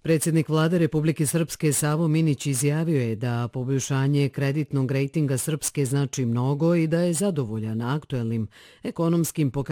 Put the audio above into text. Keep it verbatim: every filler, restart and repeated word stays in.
Predsjednik vlade Republike Srpske Savo Minić izjavio je da poboljšanje kreditnog rejtinga Srpske znači mnogo i da je zadovoljan aktuelnim ekonomskim pokazateljima